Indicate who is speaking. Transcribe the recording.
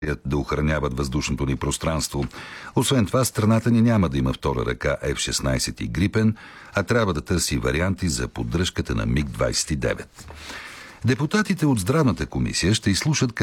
Speaker 1: да охраняват въздушното ни пространство. Освен това, страната ни няма да има втора ръка F-16 и Грипен, а трябва да търси варианти за поддръжката на МиГ-29. Депутатите от Здравната комисия ще изслушат